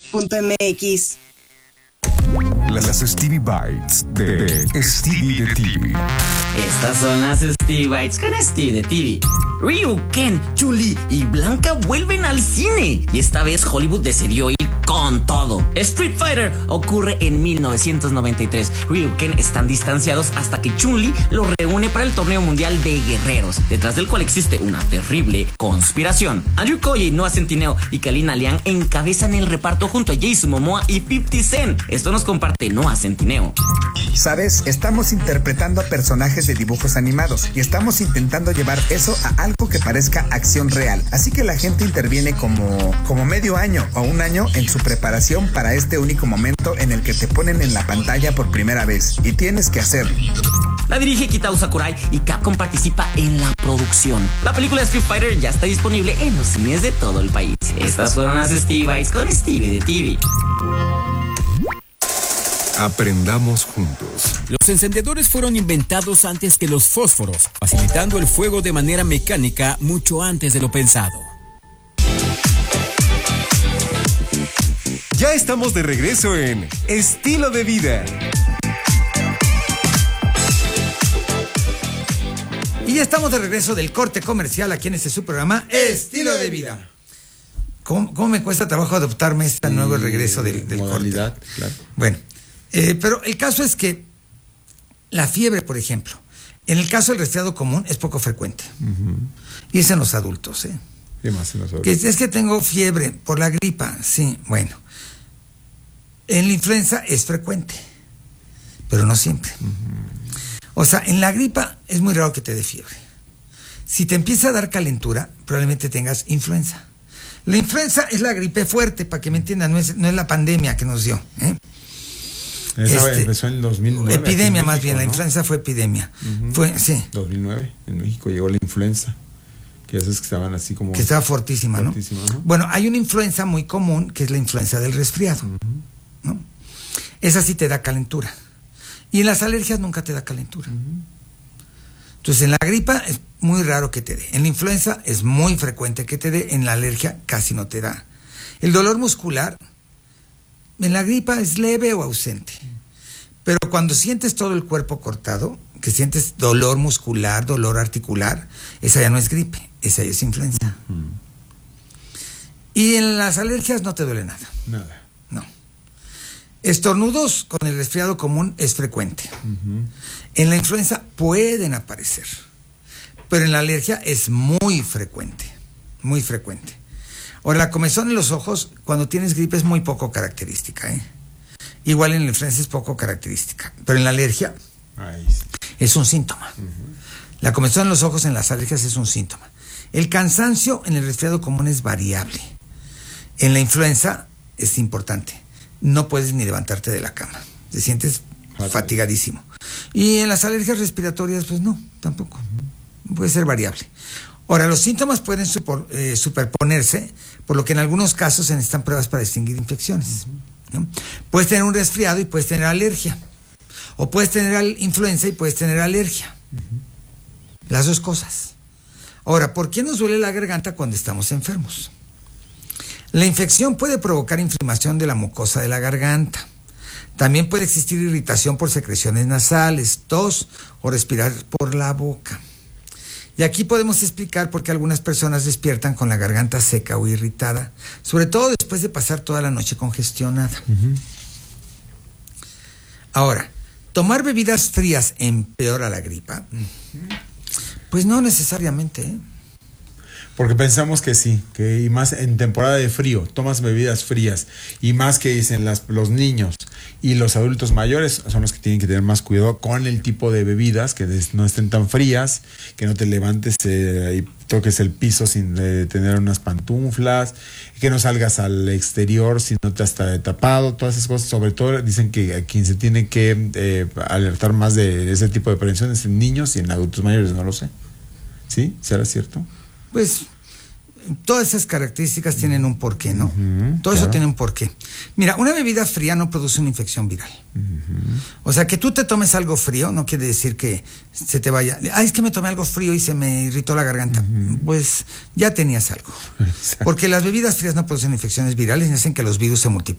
stevie.mx. Las Stevie Bites de Stevie de TV. Estas son las Stevie Bites con Stevie de TV. Ryu, Ken, Chun-Li y Blanca vuelven al cine. Y esta vez Hollywood decidió ir con todo. Street Fighter ocurre en 1993. Ryu y Ken están distanciados hasta que Chun-Li los reúne para el torneo mundial de guerreros, detrás del cual existe una terrible conspiración. Andrew Koye, Noah Centineo y Kalina Liang encabezan el reparto junto a Jason Momoa y 50 Cent. Esto nos comparte Noah Centineo. ¿Sabes? Estamos interpretando a personajes de dibujos animados y estamos intentando llevar eso a algo que parezca acción real. Así que la gente interviene como medio año o un año en su preparación para este único momento en el que te ponen en la pantalla por primera vez. Y tienes que hacerlo. La dirige Kitao Sakurai y Capcom participa en la producción. La película Street Fighter ya está disponible en los cines de todo el país. Estas fueron las Stevie Bites con Stevie de TV. Aprendamos juntos. Los encendedores fueron inventados antes que los fósforos, facilitando el fuego de manera mecánica mucho antes de lo pensado. Ya estamos de regreso en Estilo de Vida. Y ya estamos de regreso del corte comercial aquí en este su programa Estilo de Vida. ¿Cómo me cuesta trabajo adoptarme este nuevo regreso del modalidad, corte? claro. Bueno, pero el caso es que la fiebre, por ejemplo, en el caso del resfriado común es poco frecuente. Y es en los adultos, ¿eh? ¿Qué más en los adultos? Es que tengo fiebre por la gripa, sí, bueno. En la influenza es frecuente, pero no siempre. O sea, en la gripa es muy raro que te dé fiebre. Si te empieza a dar calentura, probablemente tengas influenza. La influenza es la gripe fuerte, para que me entiendan, no es la pandemia que nos dio, ¿eh? Esa empezó en 2009. Epidemia, en más México, bien, ¿no? la influenza fue epidemia. Sí. 2009, en México llegó la influenza. Que esas que estaban así como... Que estaba fortísima, ¿no? ¿no? Bueno, hay una influenza muy común, que es la influenza del resfriado, ¿no? Esa sí te da calentura. Y en las alergias nunca te da calentura. Entonces, en la gripa es muy raro que te dé. En la influenza es muy frecuente que te dé. En la alergia casi no te da. El dolor muscular, en la gripa es leve o ausente. Pero cuando sientes todo el cuerpo cortado, que sientes dolor muscular, dolor articular, esa ya no es gripe, esa ya es influenza. Y en las alergias no te duele nada. Nada. No. Estornudos con el resfriado común es frecuente. En la influenza pueden aparecer, pero en la alergia es muy frecuente, muy frecuente. Ahora, la comezón en los ojos cuando tienes gripe es muy poco característica, ¿eh? Igual en la influenza es poco característica, pero en la alergia es un síntoma. La comezón en los ojos en las alergias es un síntoma. El cansancio en el resfriado común es variable. En la influenza es importante. No puedes ni levantarte de la cama. Te sientes fatigadísimo. Y en las alergias respiratorias, pues no, tampoco. Puede ser variable. Ahora, los síntomas pueden superponerse, por lo que en algunos casos se necesitan pruebas para distinguir infecciones, ¿no? Puedes tener un resfriado y puedes tener alergia. O puedes tener influenza y puedes tener alergia. Las dos cosas. Ahora, ¿por qué nos duele la garganta cuando estamos enfermos? La infección puede provocar inflamación de la mucosa de la garganta. También puede existir irritación por secreciones nasales, tos o respirar por la boca. Y aquí podemos explicar por qué algunas personas despiertan con la garganta seca o irritada, sobre todo después de pasar toda la noche congestionada. Ahora, ¿tomar bebidas frías empeora la gripa? Pues no necesariamente, ¿eh? Porque pensamos que sí, y más en temporada de frío, tomas bebidas frías, y más que dicen los niños y los adultos mayores son los que tienen que tener más cuidado con el tipo de bebidas, que no estén tan frías, que no te levantes y toques el piso sin tener unas pantuflas, que no salgas al exterior si no te has tapado, todas esas cosas. Sobre todo dicen que a quien se tiene que alertar más de ese tipo de prevención es en niños y en adultos mayores, no lo sé. ¿Sí? ¿Será cierto? Pues todas esas características tienen un porqué, ¿no? Todo eso tiene un porqué. Mira, una bebida fría no produce una infección viral. O sea, que tú te tomes algo frío no quiere decir que se te vaya. Es que me tomé algo frío y se me irritó la garganta. Pues ya tenías algo. Porque las bebidas frías no producen infecciones virales ni hacen que los virus se multipliquen.